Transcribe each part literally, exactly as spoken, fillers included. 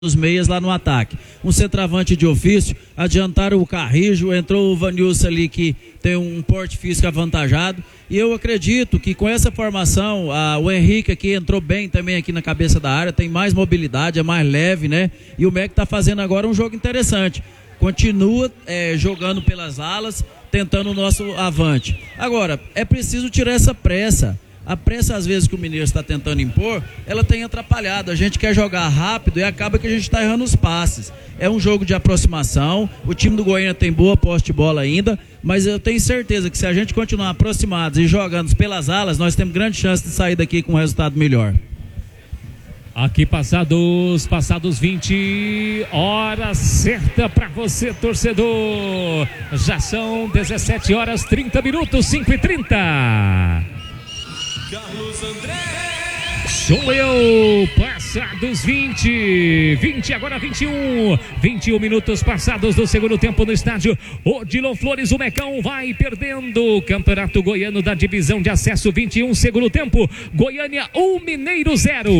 os meias lá no ataque. Um centroavante de ofício, adiantaram o Carrijo, entrou o Vanilson ali que tem um porte físico avantajado, e eu acredito que com essa formação, a, o Henrique aqui entrou bem também aqui na cabeça da área, tem mais mobilidade, é mais leve, né? E o M E C está fazendo agora um jogo interessante, continua é, jogando pelas alas, tentando o nosso avante. Agora, é preciso tirar essa pressa. A pressa, às vezes, que o Mineiro está tentando impor, ela tem atrapalhado. A gente quer jogar rápido e acaba que a gente está errando os passes. É um jogo de aproximação, o time do Goiânia tem boa posse de bola ainda, mas eu tenho certeza que se a gente continuar aproximados e jogando pelas alas, nós temos grande chance de sair daqui com um resultado melhor. Aqui passados, passados vinte, hora certa para você, torcedor. Já são dezessete horas trinta minutos, cinco e trinta. Carlos André. Sou eu, passados vinte, vinte agora vinte e um, vinte e um minutos passados do segundo tempo no estádio Odilon Flores. O Mecão vai perdendo o Campeonato Goiano da divisão de acesso. Vinte e um, segundo tempo, Goiânia um, Mineiro zero.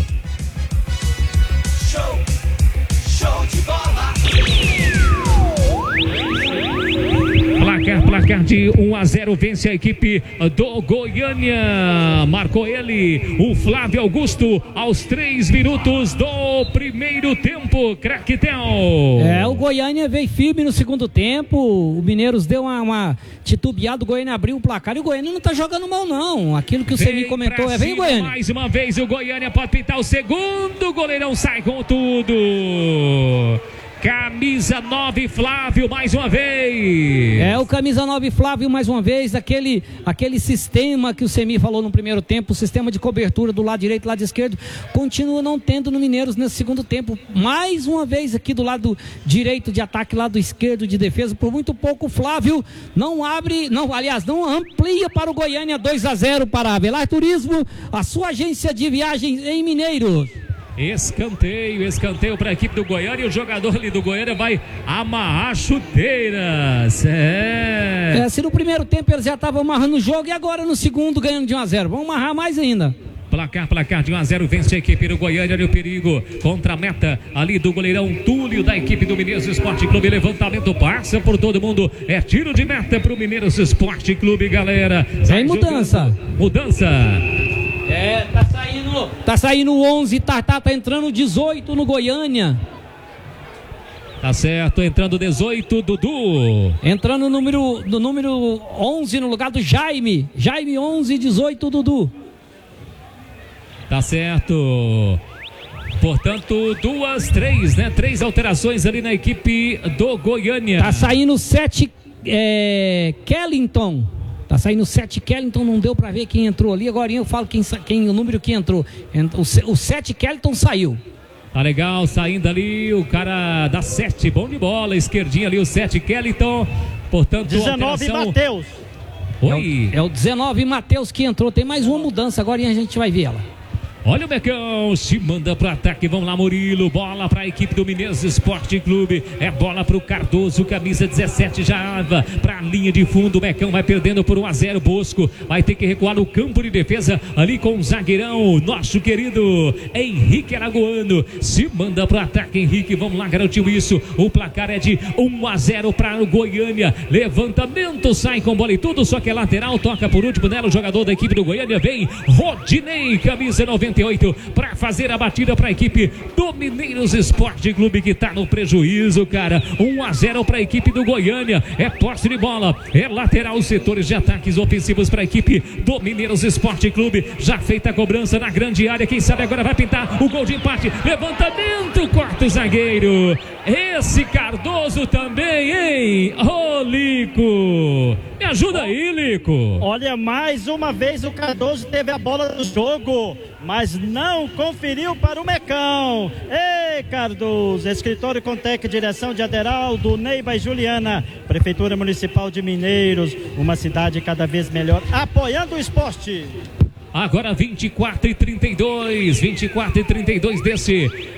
Show, show de bola. Placar, placar de um a zero, vence a equipe do Goiânia. Marcou ele, o Flávio Augusto, aos três minutos do primeiro tempo. Craquetel. É, o Goiânia veio firme no segundo tempo. O Mineiros deu uma, uma titubeada. O Goiânia abriu o placar e o Goiânia não tá jogando mal, não. Aquilo que o Ceni comentou é: vem, Goiânia. Mais uma vez o Goiânia pode pintar o segundo. O goleirão sai com tudo. Camisa nove, Flávio, mais uma vez. É, o camisa nove, Flávio, mais uma vez. Aquele, aquele sistema que o Semi falou no primeiro tempo, o sistema de cobertura do lado direito e lado esquerdo, continua não tendo no Mineiros nesse segundo tempo. Mais uma vez aqui do lado direito de ataque, lado esquerdo de defesa. Por muito pouco, o Flávio não abre, não, aliás, não amplia para o Goiânia. Dois a zero para a Avelar Turismo, a sua agência de viagens em Mineiros. Escanteio, escanteio para a equipe do Goiânia. E o jogador ali do Goiânia vai amarrar chuteiras. É. É, se no primeiro tempo eles já estavam amarrando o jogo, e agora no segundo ganhando de um a zero. Vão amarrar mais ainda. Placar, placar de um a zero, vence a equipe do Goiânia. Olha o perigo contra a meta ali do goleirão Túlio da equipe do Mineiros Esporte Clube. Levantamento, passa por todo mundo. É tiro de meta para o Mineiros Esporte Clube, galera. Sem mudança. Mudança. É, tá saindo, tá saindo onze, tá, tá, tá entrando dezoito no Goiânia. Tá certo, entrando dezoito, Dudu. Entrando no número, no número onze no lugar do Jaime. Jaime onze, dezoito, Dudu. Tá certo. Portanto, duas, três, né? Três alterações ali na equipe do Goiânia. Tá saindo sete, é, Kellington. Tá saindo sete Kellington, não deu pra ver quem entrou ali. Agora eu falo quem, quem, o número que entrou. O sete Kellington saiu. Tá legal, saindo ali o cara da sete, bom de bola, esquerdinha ali o sete Kellington. Portanto, dezenove, Matheus. Oi. É o, é o dezenove, Matheus, que entrou. Tem mais uma mudança agora e a gente vai ver ela. Olha o Mecão, se manda para ataque, vamos lá, Murilo, bola para a equipe do Mineiros Esporte Clube, é bola para o Cardoso, camisa dezessete, já para a linha de fundo. O Mecão vai perdendo por um a zero, Bosco vai ter que recuar no campo de defesa, ali com o zagueirão, nosso querido Henrique Aragoano, se manda para ataque, Henrique, vamos lá, garantiu isso, o placar é de um a zero para o Goiânia, levantamento, sai com bola e tudo, só que é lateral, toca por último nela, o jogador da equipe do Goiânia, vem Rodinei, camisa noventa e oito, para fazer a batida para a equipe do Mineiros Esporte Clube, que está no prejuízo, cara. um a zero para a equipe do Goiânia. É posse de bola, é lateral, os setores de ataques ofensivos para a equipe do Mineiros Esporte Clube. Já feita a cobrança na grande área, quem sabe agora vai pintar o gol de empate. Levantamento, corta o zagueiro. Esse Cardoso também, hein? Ô, Lico, me ajuda aí, Lico. Olha, mais uma vez o Cardoso teve a bola do jogo, mas não conferiu para o Mecão. Ei, Cardoso, escritório Contec, direção de Aderaldo, Neiva e Juliana, Prefeitura Municipal de Mineiros, uma cidade cada vez melhor, apoiando o esporte. Agora vinte e quatro e trinta e dois, vinte e quatro e trinta e dois desse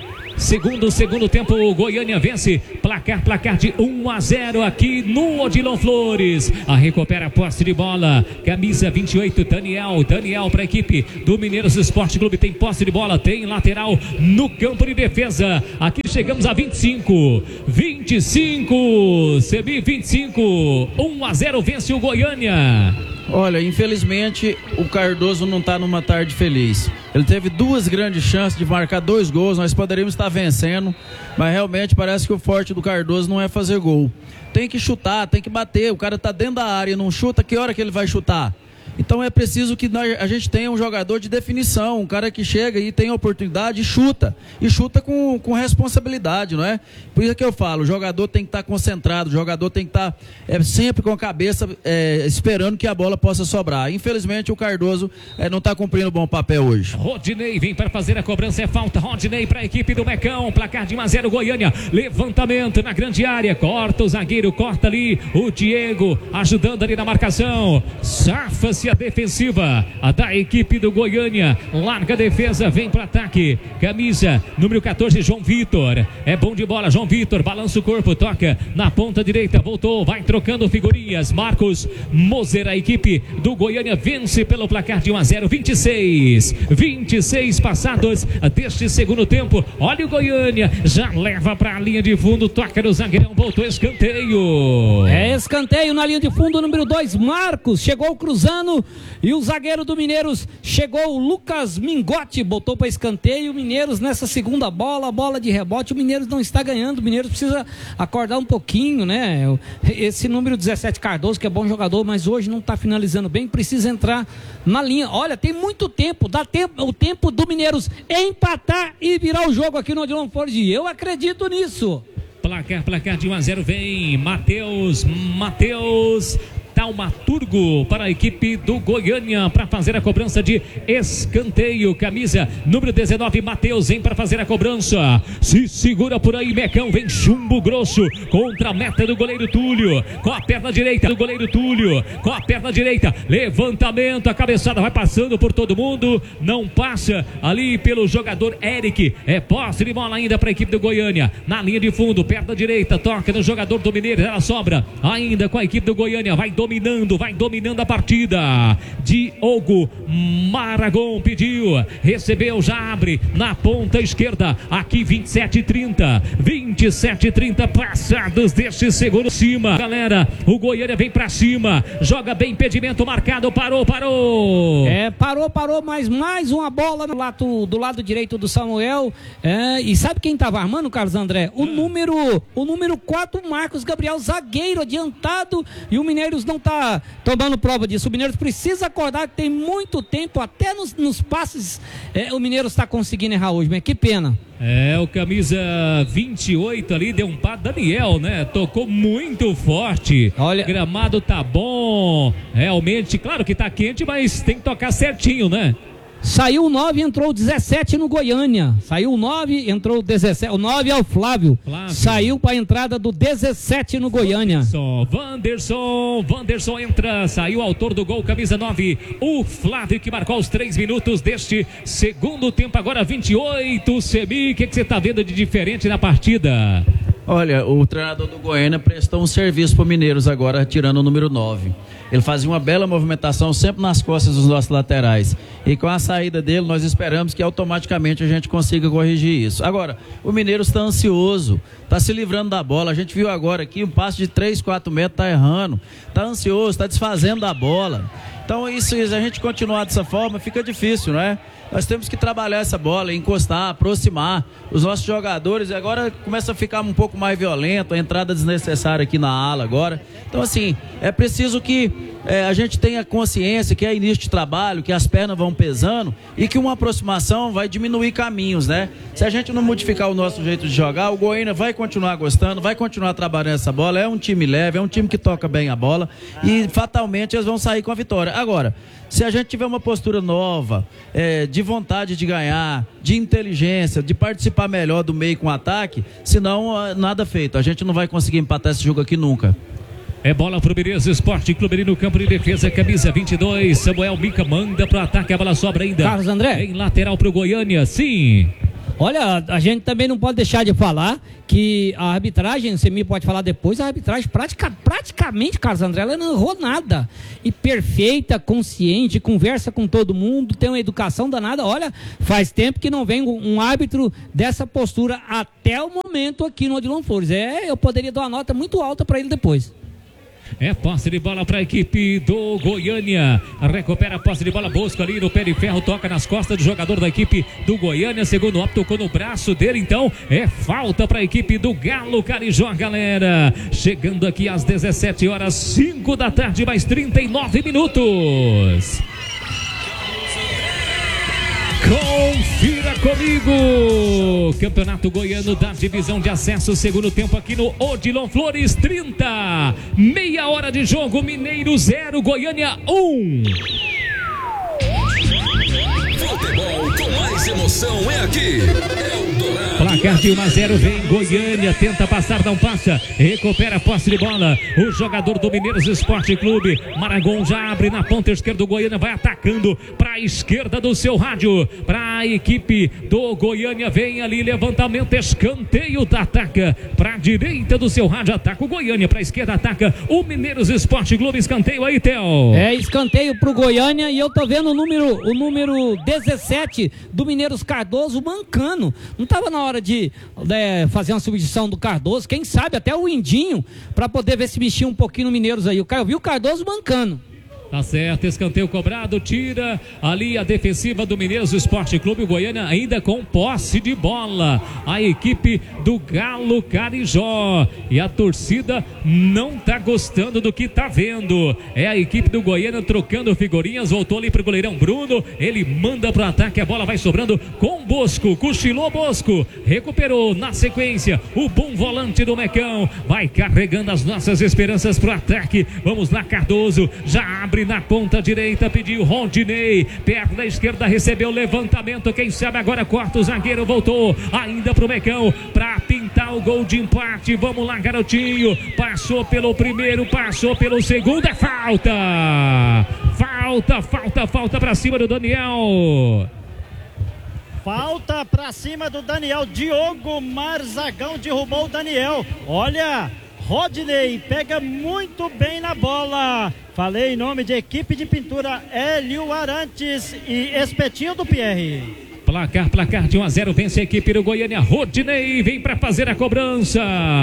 Segundo, segundo tempo, o Goiânia vence. Placar, placar de um a zero aqui no Odilon Flores. A recupera a posse de bola. Camisa vinte e oito, Daniel. Daniel para a equipe do Mineiros Esporte Clube. Tem posse de bola, tem lateral no campo de defesa. Aqui chegamos a vinte e cinco. vinte e cinco. Sebi vinte e cinco. um a zero vence o Goiânia. Olha, infelizmente o Cardoso não está numa tarde feliz. Ele teve duas grandes chances de marcar dois gols, nós poderíamos estar vencendo, mas realmente parece que o forte do Cardoso não é fazer gol. Tem que chutar, tem que bater, o cara está dentro da área, não chuta, que hora que ele vai chutar? Então é preciso que nós, a gente tenha um jogador de definição, um cara que chega e tem a oportunidade e chuta. E chuta com, com responsabilidade, não é? Por isso que eu falo, o jogador tem que estar concentrado, o jogador tem que estar é, sempre com a cabeça é, esperando que a bola possa sobrar. Infelizmente o Cardoso é, não está cumprindo um bom papel hoje. Rodinei vem para fazer a cobrança, é falta. Rodinei para a equipe do Mecão, placar de um a zero Goiânia. Levantamento na grande área, corta o zagueiro, corta ali o Diego, ajudando ali na marcação. Safa-se a defensiva a da equipe do Goiânia, larga a defesa, vem para ataque, camisa número quatorze, João Vitor, é bom de bola, João Vitor, balança o corpo, toca na ponta direita, voltou, vai trocando figurinhas, Marcos Moser, a equipe do Goiânia vence pelo placar de um a zero, vinte e seis, vinte e seis passados deste segundo tempo. Olha o Goiânia, já leva para a linha de fundo, toca no zagueirão, voltou escanteio, é escanteio na linha de fundo, número dois, Marcos, chegou cruzando. E o zagueiro do Mineiros chegou, o Lucas Mingotti, botou para escanteio. O Mineiros nessa segunda bola, bola de rebote, o Mineiros não está ganhando. O Mineiros precisa acordar um pouquinho, né? Esse número dezessete, Cardoso, que é bom jogador, mas hoje não está finalizando bem, precisa entrar na linha. Olha, tem muito tempo, dá tempo, o tempo do Mineiros empatar e virar o jogo aqui no Odilon Flores. E eu acredito nisso. Placar, placar de um a zero vem Matheus, Matheus Taumaturgo para a equipe do Goiânia para fazer a cobrança de escanteio, camisa número dezenove, Matheus vem para fazer a cobrança, se segura por aí, Mecão, vem chumbo grosso contra a meta do goleiro Túlio, com a perna direita do goleiro Túlio, com a perna direita, levantamento, a cabeçada vai passando por todo mundo, não passa ali pelo jogador Eric, é posse de bola ainda para a equipe do Goiânia, na linha de fundo, perna direita, toca no jogador do Mineiro, ela sobra ainda com a equipe do Goiânia, vai dominando, vai dominando a partida. Diogo Maragon pediu, recebeu, já abre na ponta esquerda, aqui vinte e sete e trinta, vinte e sete e trinta passados deste segundo cima, galera, o Goiânia vem pra cima, joga bem, impedimento marcado, parou, parou. É, parou, parou, mas mais uma bola no lado, do lado direito do Samuel, é, e sabe quem tava armando, Carlos André? O ah. número, o número quatro, Marcos Gabriel, zagueiro adiantado, e o Mineiros não tá tomando prova disso. O Mineiros precisa acordar, que tem muito tempo, até nos, nos passes é, o Mineiros está conseguindo errar hoje, mas que pena. É, o camisa vinte e oito ali deu um pá, Daniel, né? Tocou muito forte. Olha, gramado tá bom, realmente, claro que tá quente, mas tem que tocar certinho, né? Saiu o nove, entrou o dezessete no Goiânia. Saiu o nove, entrou o dezessete. O nove é o Flávio. Flávio. Saiu para a entrada do dezessete no Goiânia. Wanderson, Wanderson, Wanderson entra. Saiu o autor do gol, camisa nove. O Flávio, que marcou os três minutos deste segundo tempo. Agora vinte e oito. Semi, o que, que você está vendo de diferente na partida? Olha, o treinador do Goiânia prestou um serviço para o Mineiros agora, tirando o número nove. Ele fazia uma bela movimentação sempre nas costas dos nossos laterais. E com a saída dele, nós esperamos que automaticamente a gente consiga corrigir isso. Agora, o Mineiros está ansioso, está se livrando da bola. A gente viu agora aqui um passe de três, quatro metros, está errando. Está ansioso, está desfazendo da bola. Então, isso, se a gente continuar dessa forma, fica difícil, não é? Nós temos que trabalhar essa bola, encostar, aproximar os nossos jogadores. E agora começa a ficar um pouco mais violento, a entrada desnecessária aqui na ala agora. Então, assim, é preciso que é, a gente tenha consciência que é início de trabalho, que as pernas vão pesando e que uma aproximação vai diminuir caminhos, né? Se a gente não modificar o nosso jeito de jogar, o Goiânia vai continuar gostando, vai continuar trabalhando essa bola. É um time leve, é um time que toca bem a bola e fatalmente eles vão sair com a vitória. Agora, se a gente tiver uma postura nova, é, de vontade de ganhar, de inteligência, de participar melhor do meio com o ataque, senão nada feito. A gente não vai conseguir empatar esse jogo aqui nunca. É bola pro Mineiros Esporte Clube ali no campo de defesa, camisa vinte e dois, Samuel Mica manda pro ataque, a bola sobra ainda. Carlos André. Em lateral pro Goiânia, sim. Olha, a gente também não pode deixar de falar que a arbitragem, você me pode falar depois, a arbitragem pratica, praticamente, Carlos André, ela não errou nada. E perfeita, consciente, conversa com todo mundo, tem uma educação danada. Olha, faz tempo que não vem um árbitro dessa postura até o momento aqui no Odilon Flores. É, eu poderia dar uma nota muito alta para ele depois. É posse de bola para a equipe do Goiânia. Recupera a posse de bola. Bosco ali no pé de ferro. Toca nas costas do jogador da equipe do Goiânia. Segundo o tocou no braço dele. Então é falta para a equipe do Galo Carijó, galera. Chegando aqui às dezessete horas, cinco da tarde, mais trinta e nove minutos. Confira comigo, Campeonato Goiano da Divisão de Acesso, segundo tempo aqui no Odilon Flores, trinta, meia hora de jogo, Mineiro zero, Goiânia um. Futebol com mais emoção é aqui, Eldorado. Placar de um a zero, vem Goiânia, tenta passar, não passa, recupera a posse de bola, o jogador do Mineiros Esporte Clube, Maragon já abre na ponta esquerda do Goiânia, vai atacando para a esquerda do seu rádio, para a equipe do Goiânia, vem ali, levantamento, escanteio, ataca para a direita do seu rádio, ataca o Goiânia, para a esquerda ataca o Mineiros Esporte Clube, escanteio aí, Theo. É, escanteio pro Goiânia e eu tô vendo o número, o número dezessete do Mineiros Cardoso mancando. Não tava na hora de é, fazer uma substituição do Cardoso, quem sabe até o Indinho, para poder ver se mexia um pouquinho no Mineiros aí. Eu vi o Cardoso mancando. Tá certo, escanteio cobrado, tira ali a defensiva do Mineiros Esporte Clube, o Goiânia ainda com posse de bola, a equipe do Galo Carijó, e a torcida não tá gostando do que tá vendo, é a equipe do Goiânia trocando figurinhas, voltou ali pro goleirão Bruno, ele manda pro ataque, a bola vai sobrando com Bosco, cochilou Bosco, recuperou na sequência, o bom volante do Mecão, vai carregando as nossas esperanças pro ataque, vamos lá, Cardoso, já abre na ponta direita, pediu Rondinei, perna esquerda, recebeu o levantamento, quem sabe agora corta o zagueiro, voltou ainda pro Mecão, pra pintar o gol de empate, vamos lá, garotinho, passou pelo primeiro, passou pelo segundo, é falta, falta, falta, falta pra cima do Daniel. Falta pra cima do Daniel, Diogo Marzagão derrubou o Daniel, olha, Rodney pega muito bem na bola. Falei em nome de equipe de pintura Hélio Arantes e Espetinho do Pierre. Placar, placar de um a zero, vence a equipe do Goiânia, Rodney vem para fazer a cobrança,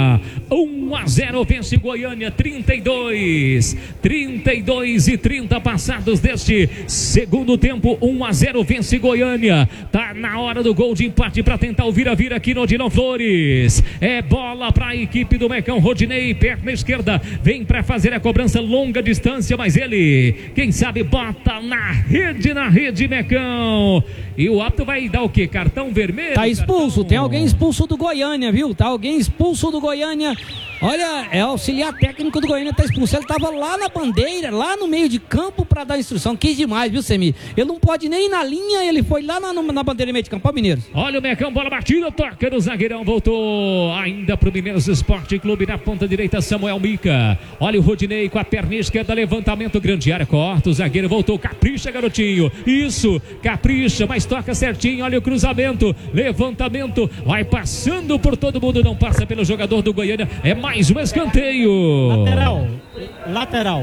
um a zero, vence Goiânia, trinta e dois, trinta e dois e trinta passados deste segundo tempo, um a zero, vence Goiânia, tá na hora do gol de empate para tentar o vira-vira aqui no Odilon Flores, é bola para a equipe do Mecão, Rodney, perna esquerda, vem para fazer a cobrança, longa distância, mas ele, quem sabe, bota na rede, na rede, Mecão, e o árbitro vai dar o que? Cartão vermelho? Tá expulso, cartão... tem alguém expulso do Goiânia, viu? Tá alguém expulso do Goiânia. Olha, é auxiliar técnico do Goiânia, tá expulso. Ele tava lá na bandeira, lá no meio de campo para dar instrução. Quis demais, viu, Semi? Ele não pode nem ir na linha, ele foi lá na, na bandeira meio de campo. Ó, Mineiros. Olha o Mecão, bola batida, toca no zagueirão, voltou ainda pro Mineiros Esporte Clube, na ponta direita, Samuel Mica. Olha o Rodinei com a perna esquerda, levantamento, grande área, corta, o zagueiro voltou, capricha, garotinho. Isso, capricha, mas toca certinho, olha o cruzamento, levantamento, vai passando por todo mundo, não passa pelo jogador do Goiânia, é mais Mais um escanteio. Lateral. Lateral.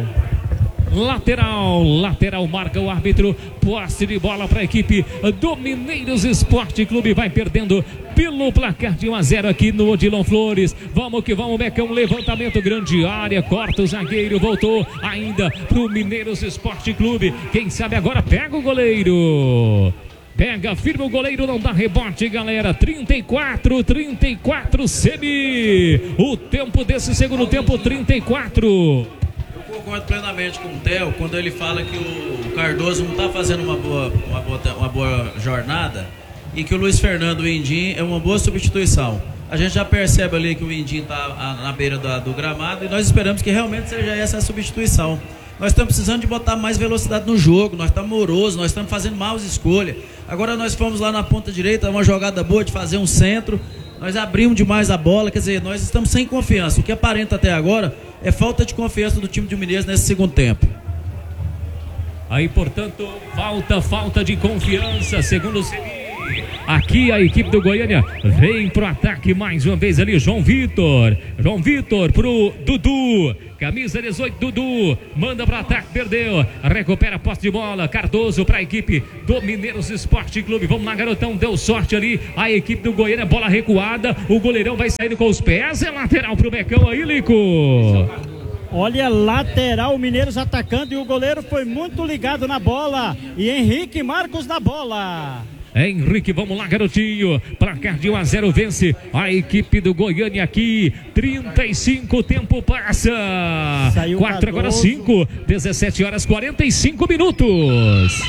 Lateral. Lateral marca o árbitro. Posse de bola para a equipe do Mineiros Esporte Clube. Vai perdendo pelo placar de um a zero aqui no Odilon Flores. Vamos que vamos, Mecão. Levantamento, grande área. Corta o zagueiro. Voltou ainda pro Mineiros Esporte Clube. Quem sabe agora pega o goleiro. Pega, firma o goleiro, não dá rebote, galera. trinta e quatro, trinta e quatro, Semi. O tempo desse segundo tempo, trinta e quatro. Eu concordo plenamente com o Theo quando ele fala que o Cardoso não está fazendo uma boa, uma, boa, uma boa jornada e que o Luiz Fernando, o Indim, é uma boa substituição. A gente já percebe ali que o Indim está na beira do, do gramado e nós esperamos que realmente seja essa a substituição. Nós estamos precisando de botar mais velocidade no jogo, nós estamos morosos, nós estamos fazendo maus escolhas. Agora nós fomos lá na ponta direita, uma jogada boa de fazer um centro, nós abrimos demais a bola, quer dizer, nós estamos sem confiança. O que aparenta até agora é falta de confiança do time de Mineiros nesse segundo tempo. Aí, portanto, falta, falta de confiança, segundo o Semi. Aqui a equipe do Goiânia vem pro ataque mais uma vez ali, João Vitor. João Vitor pro Dudu. Camisa dezoito, Dudu. Manda pro ataque, perdeu. Recupera a posse de bola. Cardoso pra equipe do Mineiros Esporte Clube. Vamos lá, garotão. Deu sorte ali. A equipe do Goiânia, bola recuada. O goleirão vai saindo com os pés. É lateral pro Mecão aí, Lico. Olha, lateral, o Mineiros atacando e o goleiro foi muito ligado na bola. E Henrique Marcos na bola. Henrique, vamos lá, garotinho. Placar de um a zero vence a equipe do Goiânia aqui. trinta e cinco, tempo passa. Saiu quatro, agora cinco. dezessete horas, quarenta e cinco minutos.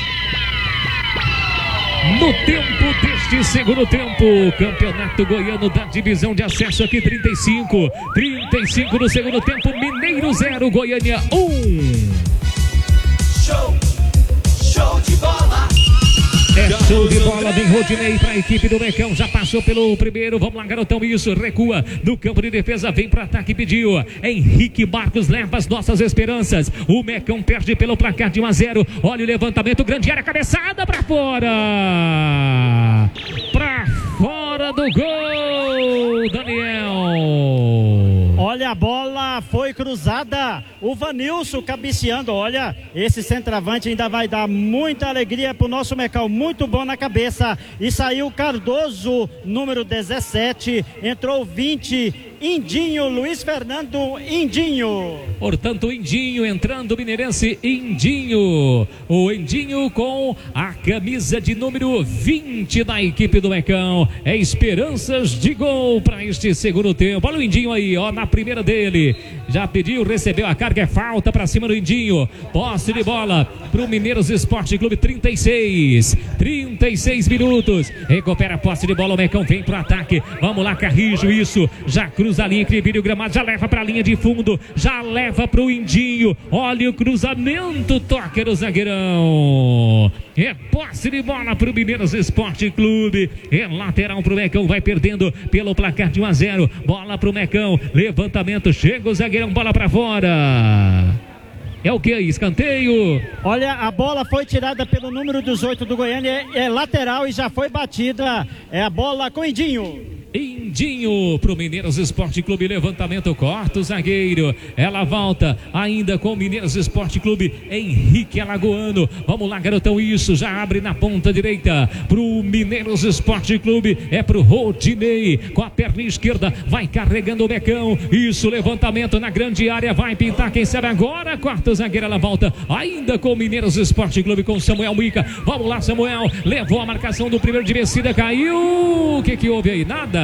No tempo deste segundo tempo, Campeonato Goiano da Divisão de Acesso aqui, trinta e cinco. trinta e cinco no segundo tempo, Mineiro zero, Goiânia um. Show, show de bola. É show de bola, vem Rodinei para a equipe do Mecão, já passou pelo primeiro, vamos lá, garotão, isso, recua no campo de defesa, vem para ataque, pediu, Henrique Marcos leva as nossas esperanças, o Mecão perde pelo placar de um a zero, olha o levantamento, grande área, cabeçada para fora, para fora do gol, Daniel. Olha, a bola foi cruzada, o Vanilson cabeceando, olha, esse centroavante ainda vai dar muita alegria pro nosso Mecão, muito bom na cabeça, e saiu Cardoso, número dezessete, entrou vinte, Indinho, Luiz Fernando Indinho. Portanto, Indinho entrando, Mineirense, Indinho. O Indinho com a camisa de número vinte da equipe do Mecão. É esperanças de gol para este segundo tempo. Olha o Indinho aí, ó, na primeira dele. Já pediu, recebeu a carga, é falta para cima do Indinho. Posse de bola para o Mineiros Esporte Clube, trinta e seis. trinta e seis minutos. Recupera a posse de bola, o Mecão vem pro ataque. Vamos lá, Carrijo, isso. Já cruza a linha, equilíbrio, o gramado, já leva para a linha de fundo, já leva para o Indinho. Olha o cruzamento, toque do zagueirão. É posse de bola para o Mineiros Esporte Clube. É lateral para o Mecão, vai perdendo pelo placar de um a zero. Bola para o Mecão, levantamento, chega o zagueirão, bola para fora. É o que? Escanteio. Olha, a bola foi tirada pelo número dezoito do Goiânia, é, é lateral e já foi batida. É a bola com o Indinho. Indinho pro Mineiros Esporte Clube, levantamento, corta o zagueiro, ela volta ainda com o Mineiros Esporte Clube, Henrique Alagoano, vamos lá, garotão, isso, já abre na ponta direita pro Mineiros Esporte Clube, é pro Rodinei, com a perna esquerda, vai carregando o Mecão, isso, levantamento na grande área, vai pintar, quem sabe agora, corta o zagueiro, ela volta, ainda com o Mineiros Esporte Clube, com Samuel Mica, vamos lá, Samuel, levou a marcação do primeiro de vencida, caiu, o que que houve aí? Nada.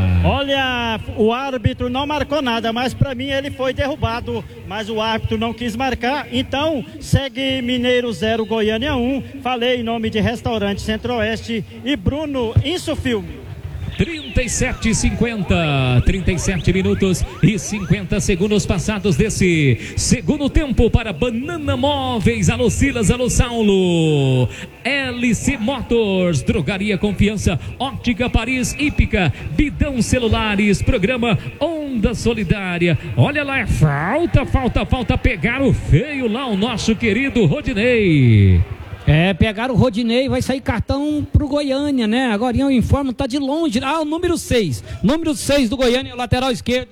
Olha, o árbitro não marcou nada, mas para mim ele foi derrubado, mas o árbitro não quis marcar, então segue Mineiro zero, Goiânia um. Falei em nome de Restaurante Centro-Oeste e Bruno Insufilme. trinta e sete e cinquenta, trinta e sete minutos e cinquenta segundos passados desse segundo tempo para Banana Móveis. Alô Silas, alô Saulo. L C Motors, Drogaria Confiança, Óptica Paris, Hípica, Bidão Celulares, programa Onda Solidária. Olha lá, é falta, falta, falta, pegaram feio lá o nosso querido Rodinei. É, pegaram o Rodinei, vai sair cartão pro Goiânia, né? Agora eu informo, tá de longe. Ah, o número seis. Número seis do Goiânia, lateral esquerdo.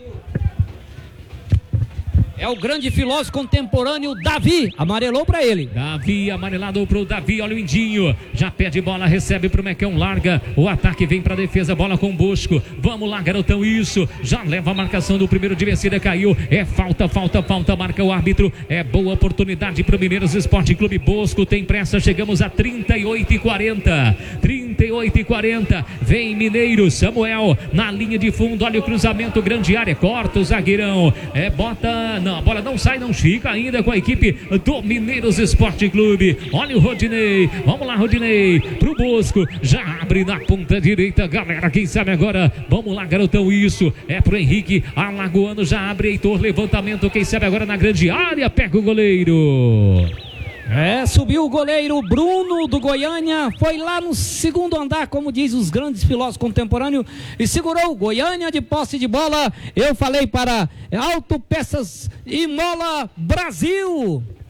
É o grande filósofo contemporâneo Davi, amarelou para ele. Davi, amarelado pro Davi, olha o Indinho, já pede bola, recebe pro Mecão, larga, o ataque vem pra defesa, bola com o Bosco, vamos lá, garotão, isso, já leva a marcação do primeiro de vencida, caiu, é falta, falta, falta, marca o árbitro, é boa oportunidade pro Mineiros Esporte Clube. Bosco tem pressa, chegamos a trinta e oito e quarenta, trinta e oito e quarenta, vem Mineiro, Samuel, na linha de fundo, olha o cruzamento, grande área, corta o zagueirão, é, bota... Não, a bola não sai, não fica ainda com a equipe do Mineiros Esporte Clube. Olha o Rodinei, vamos lá, Rodinei, pro Bosco, já abre na ponta direita, galera, quem sabe agora, vamos lá, garotão, isso, é pro Henrique Alagoano, já abre, Heitor, levantamento, quem sabe agora na grande área, pega o goleiro. É, subiu o goleiro Bruno do Goiânia, foi lá no segundo andar, como diz os grandes filósofos contemporâneos, e segurou o Goiânia de posse de bola. Eu falei para Autopeças e Mola Brasil.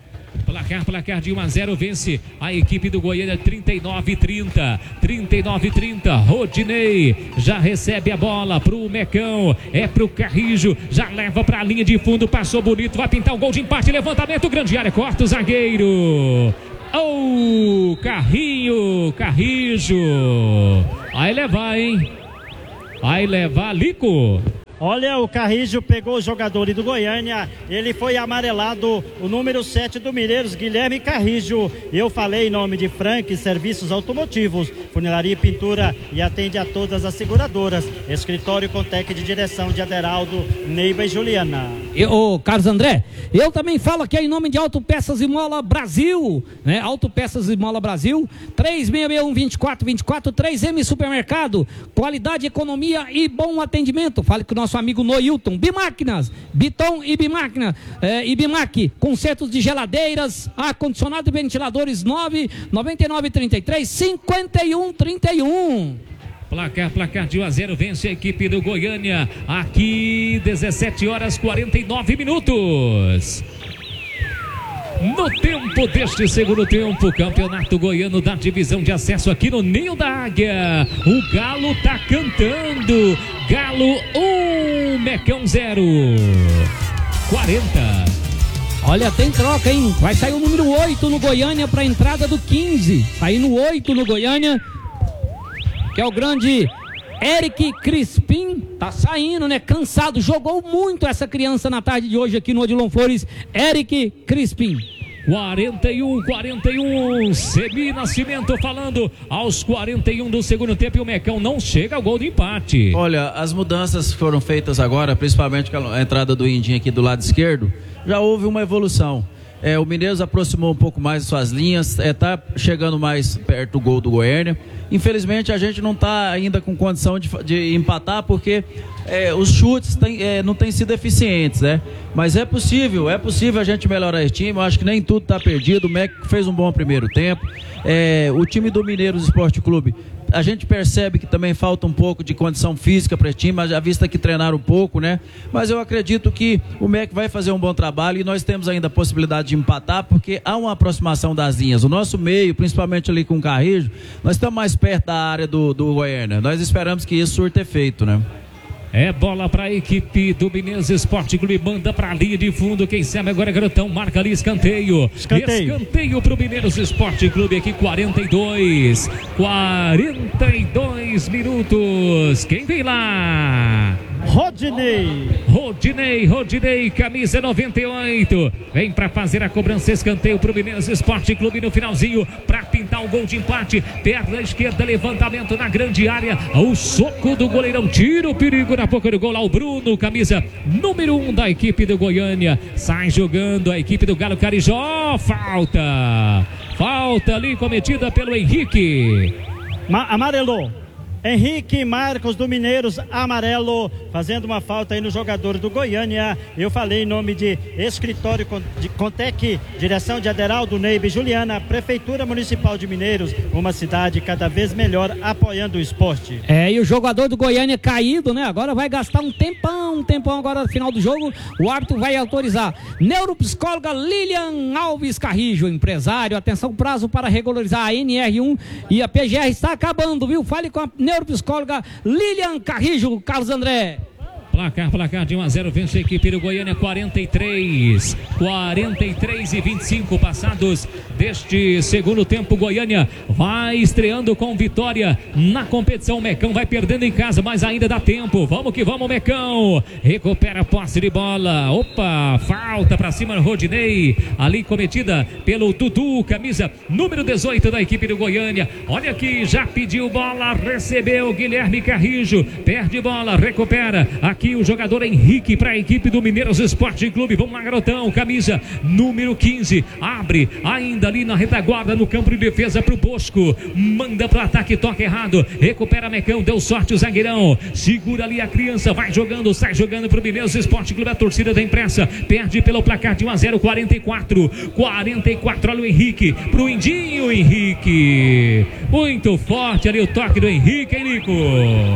Placar, placar de um a zero, vence a equipe do Goiânia, trinta e nove a trinta. trinta e nove a trinta. Rodinei já recebe a bola pro Mecão. É pro Carrijo. Já leva pra linha de fundo. Passou bonito. Vai pintar o gol de empate. Levantamento. Grande área. Corta o zagueiro. Oh, Carrinho. Carrijo. Vai levar, hein? Vai levar, Lico. Olha, o Carrijo pegou o jogador do Goiânia, ele foi amarelado, o número sete do Mineiros, Guilherme Carrijo. Eu falei em nome de Frank Serviços Automotivos, funilaria e pintura, e atende a todas as seguradoras. Escritório Contec de direção de Aderaldo, Neiva e Juliana. E, ô, Carlos André, eu também falo aqui em nome de Autopeças e Mola Brasil, né? Autopeças e Mola Brasil, três seis seis um, dois quatro dois quatro, três M Supermercado, qualidade, economia e bom atendimento. Fale com o nosso amigo Noilton. Bimáquinas, Biton e Bimáquina, é, e Bimac, consertos de geladeiras, ar-condicionado e ventiladores, nove nove nove três três cinquenta e um trinta e um. Placar, placar de um a zero, vence a equipe do Goiânia. Aqui, dezessete horas e quarenta e nove minutos. No tempo deste segundo tempo, Campeonato Goiano da divisão de acesso aqui no Ninho da Águia. O Galo tá cantando. Galo um, Mecão zero. quarenta. Olha, tem troca, hein? Vai sair o número oito no Goiânia para a entrada do quinze. Saindo oito no Goiânia, que é o grande Eric Crispim. Tá saindo, né? Cansado. Jogou muito essa criança na tarde de hoje aqui no Odilon Flores. Eric Crispim. quarenta e um, quarenta e um. Semi Nascimento falando aos quarenta e um do segundo tempo, e o Mecão não chega ao gol de empate. Olha, as mudanças que foram feitas agora, principalmente com a entrada do Indinho aqui do lado esquerdo, já houve uma evolução. É, o Mineiros aproximou um pouco mais suas linhas, está é, chegando mais perto do gol do Goiânia. Infelizmente a gente não está ainda com condição de, de empatar, porque é, os chutes tem, é, não têm sido eficientes, né? Mas é possível, é possível a gente melhorar esse time. Eu acho que nem tudo está perdido. O M E C fez um bom primeiro tempo. É, o time do Mineiros Esporte Clube, a gente percebe que também falta um pouco de condição física para esse time, mas já vista que treinaram um pouco, né? Mas eu acredito que o M E C vai fazer um bom trabalho, e nós temos ainda a possibilidade de empatar, porque há uma aproximação das linhas. O nosso meio, principalmente ali com o Carrijo, nós estamos mais perto da área do, do Goiânia. Nós esperamos que isso surta efeito, né? É bola para a equipe do Mineiros Esporte Clube, manda para a linha de fundo, quem sabe agora é Garotão, marca ali escanteio. Escanteio, escanteio para o Mineiros Esporte Clube aqui, quarenta e dois, quarenta e dois minutos. Quem vem lá? Rodinei. Rodinei, Rodinei, camisa noventa e oito. Vem para fazer a cobrança, escanteio para o Mineiros Esporte Clube no finalzinho, para pintar o gol de empate. Perna esquerda, levantamento na grande área. O soco do goleirão, tira o perigo na boca do gol lá. O Bruno, camisa número um da equipe do Goiânia. Sai jogando a equipe do Galo Carijó. Falta. Falta ali cometida pelo Henrique. Ma amarelou. Henrique Marcos do Mineiros, amarelo, fazendo uma falta aí no jogador do Goiânia. Eu falei em nome de Escritório de Contec, direção de Aderaldo, Neiva e Juliana, Prefeitura Municipal de Mineiros, uma cidade cada vez melhor apoiando o esporte. É, e o jogador do Goiânia caído, né? Agora vai gastar um tempão, um tempão agora no final do jogo. O árbitro vai autorizar. Neuropsicóloga Lilian Alves Carrijo, empresário, atenção, prazo para regularizar a N R um e a P G R está acabando, viu? Fale com a neuropsicóloga Lilian Carrijo, Carlos André. Placar, placar de um a zero, vence a equipe do Goiânia, quarenta e três, quarenta e três e vinte e cinco passados deste segundo tempo. Goiânia vai estreando com vitória na competição. O Mecão vai perdendo em casa, mas ainda dá tempo. Vamos que vamos, Mecão. Recupera a posse de bola. Opa, falta pra cima do Rodinei, ali cometida pelo Dudu, camisa número dezoito da equipe do Goiânia. Olha aqui, já pediu bola, recebeu Guilherme Carrijo, perde bola, recupera aqui o jogador Henrique para a equipe do Mineiros Esporte Clube. Vamos lá, Garotão, camisa número quinze, abre ainda ali na retaguarda, no campo de defesa para o Bosco, manda para o ataque, toca errado, recupera Mecão, deu sorte o zagueirão, segura ali a criança, vai jogando, sai jogando para o Mineiros Esporte Clube. A torcida da imprensa perde pelo placar de um a zero, quarenta e quatro, quarenta e quatro. Olha o Henrique pro Indinho, Henrique muito forte ali o toque do Henrique, hein, Nico?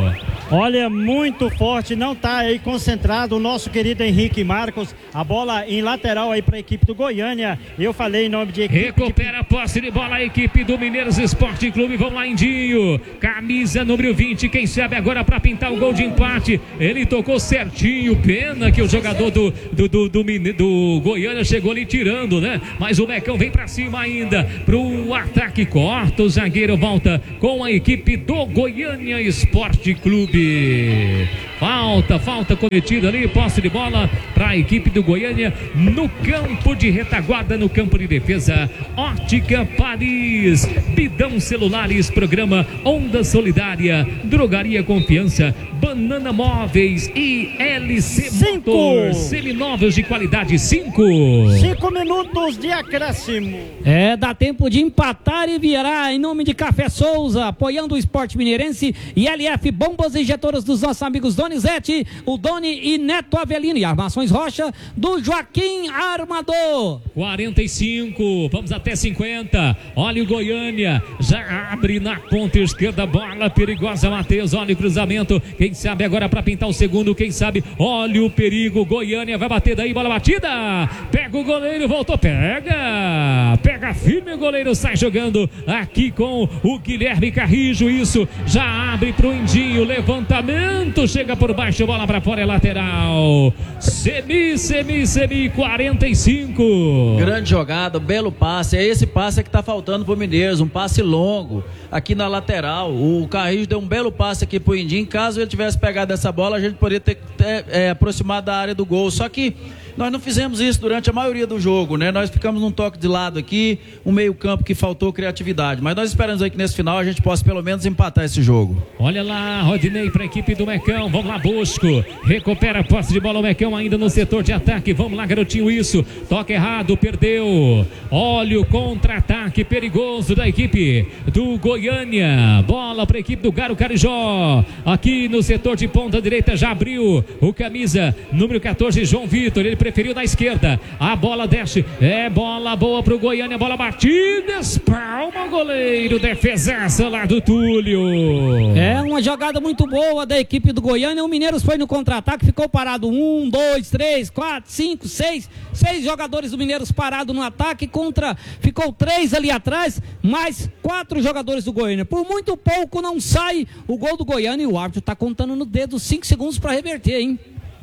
Olha, muito forte, não está aí concentrado o nosso querido Henrique Marcos. A bola em lateral aí para a equipe do Goiânia. Eu falei em nome de equipe. Recupera a posse de bola a equipe do Mineiros Esporte Clube. Vamos lá, Indinho. Camisa número vinte. Quem sabe agora para pintar o gol de empate. Ele tocou certinho. Pena que o jogador do, do, do, do, do Goiânia chegou ali tirando, né? Mas o Mecão vem para cima ainda. Pro ataque, corta. O zagueiro volta com a equipe do Goiânia Esporte Clube. Falta, falta cometida ali, posse de bola para a equipe do Goiânia no campo de retaguarda, no campo de defesa. Ótica Paris, Bidão Celulares, programa Onda Solidária, Drogaria Confiança, Banana Móveis e L C Cinco. Motor, seminovos de qualidade. cinco. Cinco minutos de acréscimo. É, dá tempo de empatar e virar. Em nome de Café Souza, apoiando o esporte mineirense, e L F Bombas e Injetoras dos nossos amigos Donizete, o Doni e Neto Avelino, e Armações Rocha do Joaquim Armador. quarenta e cinco, vamos até cinquenta. Olha o Goiânia, já abre na ponta esquerda, bola perigosa, Matheus. Olha o cruzamento, quem sabe agora para pintar o segundo, quem sabe. Olha o perigo, Goiânia vai bater daí, bola batida, pega o goleiro, voltou, pega, pega firme o goleiro, sai jogando aqui com o Guilherme Carrijo. Isso, já abre pro Indinho, levantamento, chega por baixo, bola para fora, é lateral. Semi, semi, semi, quarenta e cinco. Grande jogada, belo passe. É esse passe que tá faltando pro Mineiros, um passe longo aqui na lateral. O Carrijo deu um belo passe aqui pro Indinho. Caso ele tivesse pegado essa bola, a gente poderia ter, ter é, aproximado da área do gol. Só que nós não fizemos isso durante a maioria do jogo, né? Nós ficamos num toque de lado aqui, um meio campo que faltou criatividade. Mas nós esperamos aí que nesse final a gente possa pelo menos empatar esse jogo. Olha lá, Rodinei para a equipe do Mecão. Vamos lá, Bosco. Recupera a posse de bola, o Mecão ainda no setor de ataque. Vamos lá, garotinho, isso. Toque errado, perdeu. Olha o contra-ataque perigoso da equipe do Goiânia. Bola para a equipe do Garo Carijó. Aqui no setor de ponta direita já abriu o camisa número quatorze, João Vitor. Ele preferiu na esquerda. A bola desce. É bola boa pro Goiânia. Bola batida. Espalma o goleiro. Defesaça lá do Túlio. É uma jogada muito boa da equipe do Goiânia. O Mineiros foi no contra-ataque, ficou parado um, dois, três, quatro, cinco, seis. Seis jogadores do Mineiros parados no ataque. Contra, ficou três ali atrás, mais quatro jogadores do Goiânia. Por muito pouco não sai o gol do Goiânia, e o árbitro tá contando no dedo cinco segundos para reverter, hein?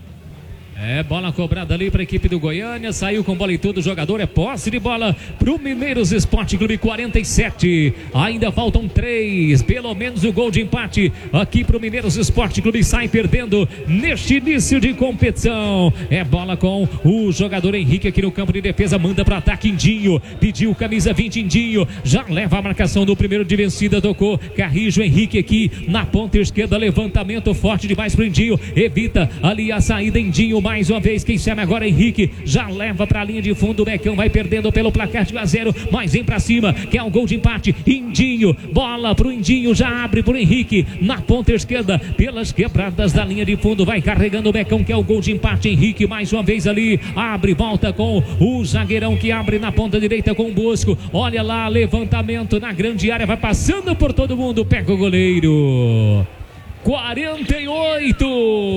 É, bola cobrada ali para a equipe do Goiânia, saiu com bola e tudo, o jogador é posse de bola para o Mineiros Esporte Clube, quarenta e sete, ainda faltam três, pelo menos o gol de empate aqui para o Mineiros Esporte Clube, sai perdendo neste início de competição. É bola com o jogador Henrique aqui no campo de defesa, manda para ataque, Indinho, pediu camisa vinte, Indinho, já leva a marcação do primeiro de vencida, tocou Carrijo, Henrique aqui na ponta esquerda, levantamento forte demais para o Indinho, evita ali a saída, Indinho mais uma vez, quem sabe agora Henrique, já leva para a linha de fundo, o Mecão vai perdendo pelo placar de um a zero, mas vem para cima, que é o gol de empate, Indinho, bola pro Indinho, já abre pro Henrique, na ponta esquerda, pelas quebradas da linha de fundo, vai carregando o Mecão, que é o gol de empate, Henrique mais uma vez ali, abre, volta com o zagueirão que abre na ponta direita com o Bosco, olha lá, levantamento na grande área, vai passando por todo mundo, pega o goleiro. quarenta e oito,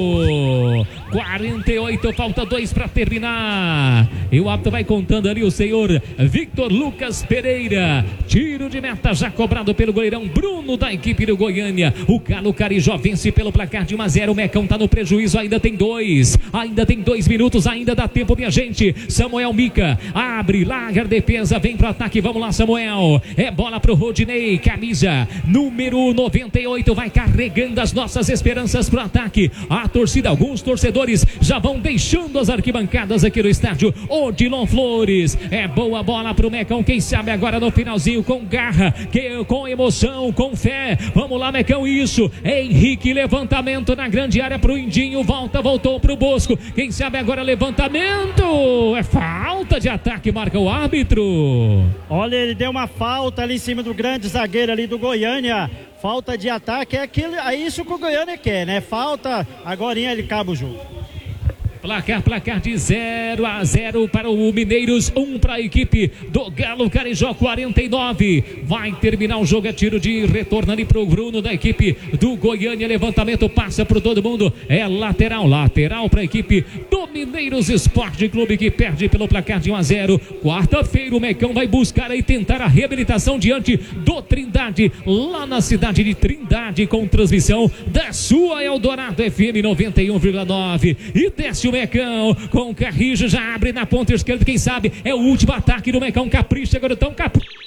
quarenta e oito, falta dois para terminar. E o árbitro vai contando ali, o senhor Victor Lucas Pereira. Tiro de meta já cobrado pelo goleirão Bruno da equipe do Goiânia. O Galo Carijó vence pelo placar de um a zero. O Mecão tá no prejuízo, ainda tem dois. Ainda tem dois minutos, ainda dá tempo, minha gente. Samuel Mica abre, larga a defesa, vem pro ataque. Vamos lá, Samuel. É bola pro Rodinei, camisa número noventa e oito, vai carregando as nossas esperanças pro ataque. A torcida, alguns torcedores já vão deixando as arquibancadas aqui no estádio Odilon Flores. É boa bola pro Mecão, quem sabe agora no finalzinho, com garra, que, com emoção, com fé. Vamos lá, Mecão, isso. Henrique, levantamento na grande área pro Indinho, volta, voltou pro Bosco. Quem sabe agora levantamento. É falta de ataque, marca o árbitro. Olha, ele deu uma falta ali em cima do grande zagueiro ali do Goiânia. Falta de ataque, é, aquilo, é isso que o Goiânia quer, né? Falta, agorinha ele acaba o jogo. Placar, placar de zero a zero para o Mineiros, um para a equipe do Galo Carijó, quarenta e nove. Vai terminar o jogo, é tiro de retorno ali para o Bruno da equipe do Goiânia. Levantamento, passa para todo mundo. É lateral, lateral para a equipe do Mineiros Esporte Clube, que perde pelo placar de um a zero. Quarta-feira o Mecão vai buscar e tentar a reabilitação diante do Trindade, lá na cidade de Trindade, com transmissão da sua Eldorado F M noventa e um vírgula nove. E desce o Mecão com o Carrijo, já abre na ponta esquerda, quem sabe é o último ataque do Mecão. Capricha, garotão, capricha.